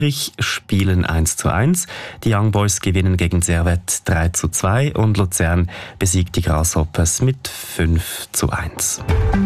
spielen 1:1. Die Young Boys gewinnen gegen Servette 3:2 und Luzern besiegt die Grasshoppers mit 5:1.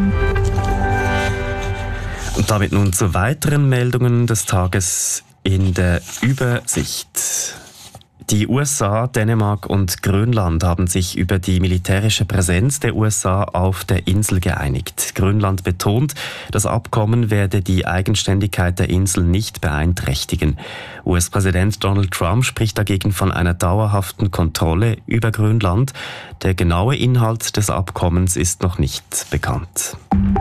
Und damit nun zu weiteren Meldungen des Tages in der Übersicht. Die USA, Dänemark und Grönland haben sich über die militärische Präsenz der USA auf der Insel geeinigt. Grönland betont, das Abkommen werde die Eigenständigkeit der Insel nicht beeinträchtigen. US-Präsident Donald Trump spricht dagegen von einer dauerhaften Kontrolle über Grönland. Der genaue Inhalt des Abkommens ist noch nicht bekannt.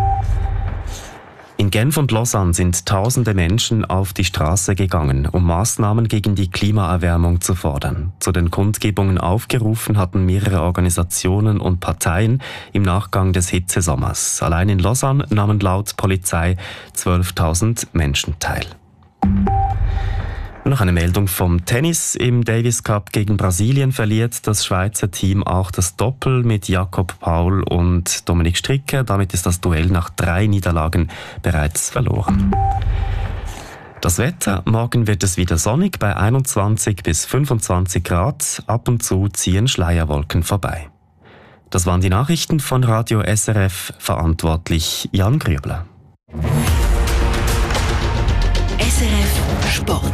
In Genf und Lausanne sind tausende Menschen auf die Straße gegangen, um Maßnahmen gegen die Klimaerwärmung zu fordern. Zu den Kundgebungen aufgerufen hatten mehrere Organisationen und Parteien im Nachgang des Hitzesommers. Allein in Lausanne nahmen laut Polizei 12.000 Menschen teil. Noch eine Meldung vom Tennis. Im Davis Cup gegen Brasilien verliert das Schweizer Team auch das Doppel mit Jakob Paul und Dominik Stricker. Damit ist das Duell nach 3 Niederlagen bereits verloren. Das Wetter. Morgen wird es wieder sonnig bei 21 bis 25 Grad. Ab und zu ziehen Schleierwolken vorbei. Das waren die Nachrichten von Radio SRF. Verantwortlich Jan Grübler. SRF Sport.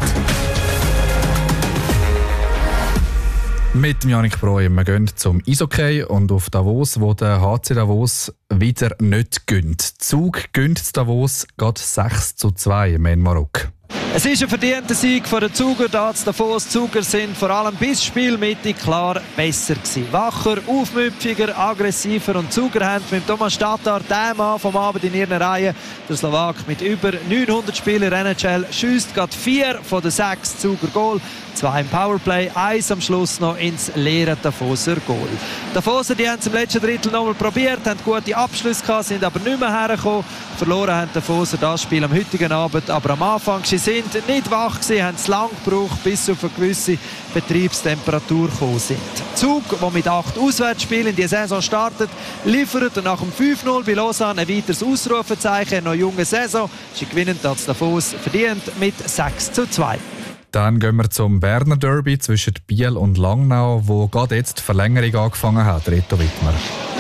Mit Janik Breu. Wir gehen zum Eishockey und auf Davos, wo der HC Davos wieder nicht gönnt. Zug gönnt Davos, geht 6:2 im Marok. Es ist ein verdienter Sieg von den Zuger. Davos. Die Zuger sind vor allem bis Spielmitte klar besser gewesen. Wacher, aufmüpfiger, aggressiver und Zuger haben mit Thomas Tatar, der Mann vom Abend in ihren Reihen. Der Slowak mit über 900 Spielern NHL schiesst gerade 4 von den 6 Zuger Goal. 2 im Powerplay, 1 am Schluss noch ins leere Davoser Goal. Die Davoser, die haben es im letzten Drittel nochmal probiert, haben gute Abschlüsse gehabt, sind aber nicht mehr hergekommen. Verloren haben die Davoser das Spiel am heutigen Abend, aber am Anfang sie sind nicht wach gewesen, haben es lang gebraucht, bis sie auf eine gewisse Betriebstemperatur gekommen sind. Zug, der mit 8 Auswärtsspielen in die Saison startet, liefert und nach dem 5:0 bei Lausanne ein weiteres Ausrufezeichen in einer jungen Saison. Sie gewinnen das Davos verdient mit 6:2. Dann gehen wir zum Berner Derby zwischen Biel und Langnau, wo gerade jetzt die Verlängerung angefangen hat, Reto Wittmer.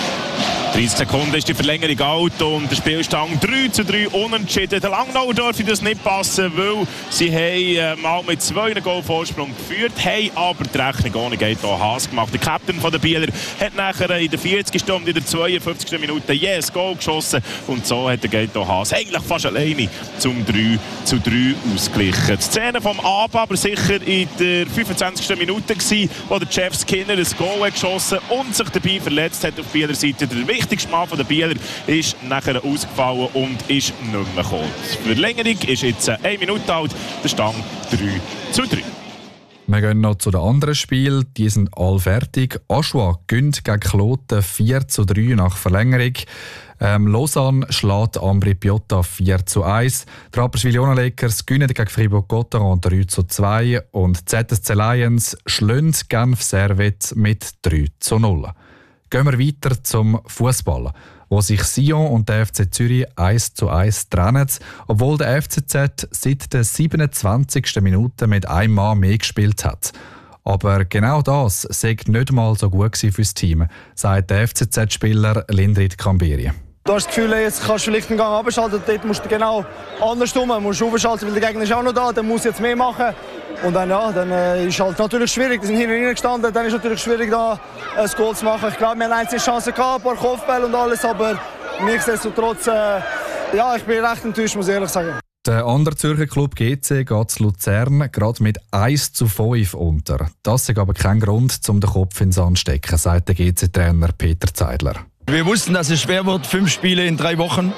30 Sekunden ist die Verlängerung alt und der Spielstand 3:3 unentschieden. Der Langnau darf das nicht passen, weil sie haben mal mit 2 Goal Vorsprung geführt, haben aber die Rechnung ohne Gaetan Haas gemacht. Der Captain der Bieler hat nachher in der 40. Stunde, in der 52. Minute jedes Goal geschossen und so hat der Gaetan Haas eigentlich fast alleine zum 3:3 ausgeglichen. Die Szene vom Abend aber sicher in der 25. Minute gewesen, wo der Jeff Skinner ein Goal hat geschossen und sich dabei verletzt hat auf der Bieler Seite. Der wichtigste Mann der Bieler ist nachher ausgefallen und ist nicht mehr gekommen. Die Verlängerung ist jetzt 1 Minute alt, der Stand 3:3. Wir gehen noch zu den anderen Spielen. Die sind alle fertig. Aschua gönnt gegen Kloten 4:3 nach Verlängerung. Lausanne schlägt Ambri Piotta 4:1. Die Rapperswil-Jona Lakers gewinnen gegen Fribourg-Gotteron 3:2 und ZSC Lions schlagen Genf Servette mit 3:0. Gehen wir weiter zum Fußball, wo sich Sion und der FC Zürich 1:1 trennen, obwohl der FCZ seit der 27. Minute mit einem Mann mehr gespielt hat. Aber genau das sei nicht mal so gut fürs Team, sagt der FCZ-Spieler Lindrit Kamberi. Du hast das Gefühl, jetzt kannst du vielleicht einen Gang abschalten, dort musst du genau andersrum, du musst aufschalten, weil der Gegner ist auch noch da, dann muss jetzt mehr machen. Und dann, ist halt natürlich schwierig, die sind hinten reingestanden, dann ist es natürlich schwierig, da ein Goal zu machen. Ich glaube, wir haben einzelne Chancen gehabt, ein paar Kopfbälle und alles, aber nichtsdestotrotz, ich bin recht enttäuscht, muss ich ehrlich sagen. Der andere Zürcher Club GC geht zu Luzern gerade mit 1:5 unter. Das ist aber kein Grund, um den Kopf ins Sand zu stecken, sagt der GC-Trainer Peter Zeidler. Wir wussten, dass es schwer wird, 5 Spiele in 3 Wochen.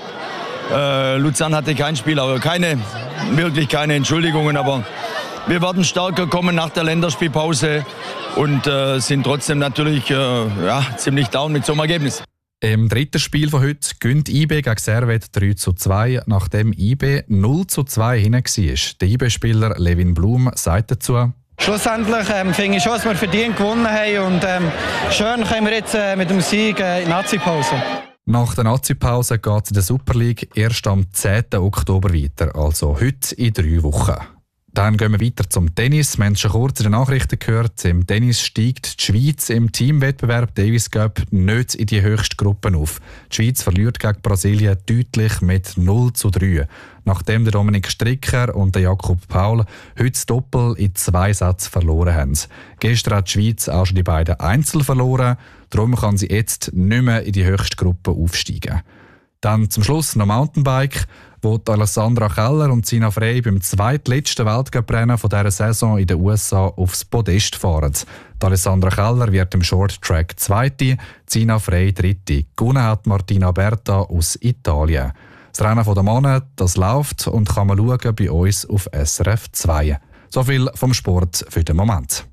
Luzern hatte kein Spiel, aber wirklich keine Entschuldigungen. Aber wir werden stärker kommen nach der Länderspielpause und sind trotzdem natürlich ziemlich down mit so einem Ergebnis. Im dritten Spiel von heute gönnt IB gegen Servette 3:2, nachdem IB 0:2 hinten war. Der IB-Spieler Levin Blum sagt dazu: Schlussendlich finde ich schon, dass wir verdient gewonnen haben und schön können wir jetzt mit dem Sieg in die Nazi-Pause. Nach der Nazi-Pause geht es in der Super League erst am 10. Oktober weiter, also heute in 3 Wochen. Dann gehen wir weiter zum Tennis. Wir haben schon kurz in den Nachrichten gehört, im Tennis steigt die Schweiz im Teamwettbewerb Davis Cup nicht in die höchste Gruppe auf. Die Schweiz verliert gegen Brasilien deutlich mit 0:3. Nachdem der Dominik Stricker und der Jakob Paul heute das Doppel in 2 Sätzen verloren haben. Gestern hat die Schweiz auch schon die beiden Einzel verloren, darum kann sie jetzt nicht mehr in die höchste Gruppe aufsteigen. Dann zum Schluss noch Mountainbike, wo die Alessandra Keller und Sina Frey beim zweitletzten Weltcuprennen von dieser Saison in den USA aufs Podest fahren. Die Alessandra Keller wird im Short Track Zweite, Sina Frey Dritte. Gewonnen hat Martina Berta aus Italien. Das Rennen der Männer, das läuft und kann man schauen bei uns auf SRF 2. So viel vom Sport für den Moment.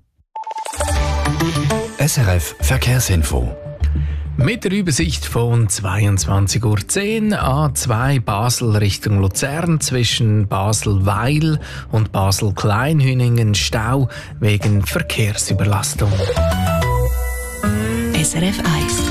SRF Verkehrsinfo. Mit der Übersicht von 22:10 Uhr A2 Basel Richtung Luzern zwischen Basel-Weil und Basel-Kleinhüningen Stau wegen Verkehrsüberlastung. SRF 1.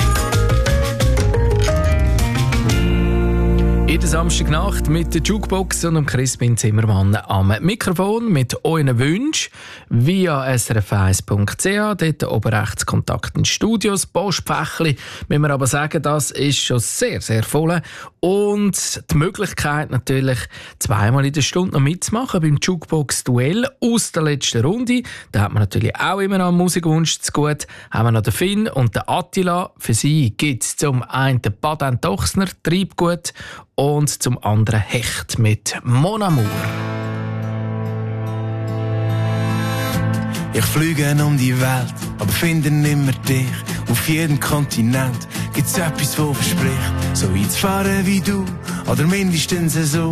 In der Samstagnacht mit der Jukebox und Crispin Zimmermann am Mikrofon mit euren Wünschen via srf1.ch. Dort oben rechts Kontakt in Studios, Postfächli. Müssen wir aber sagen, das ist schon sehr, sehr voll. Und die Möglichkeit natürlich, zweimal in der Stunde noch mitzumachen beim Jukebox-Duell aus der letzten Runde. Da hat man natürlich auch immer noch einen Musikwunsch zu gut. Haben wir noch den Finn und den Attila. Für sie gibt es zum einen den Baden Dochsner, Treibgut, und zum anderen Hecht mit Mon Amour. Ich fliege um die Welt, aber finde nimmer dich. Auf jedem Kontinent gibt's etwas, wo verspricht, so weit zu fahren wie du, oder mindestens so.